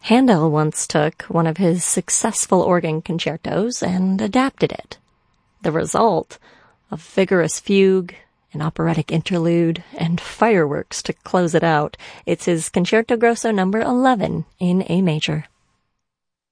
Handel once took one of his successful organ concertos and adapted it. The result? A vigorous fugue, an operatic interlude, and fireworks to close it out. It's his Concerto Grosso No. 11 in A major.